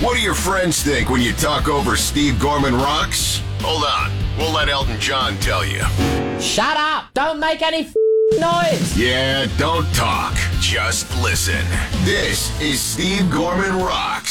What do your friends think when you talk over Steve Gorman Rocks? Hold on. We'll let Elton John tell you. Shut up! Don't make any noise! Yeah, don't talk. Just listen. This is Steve Gorman Rocks.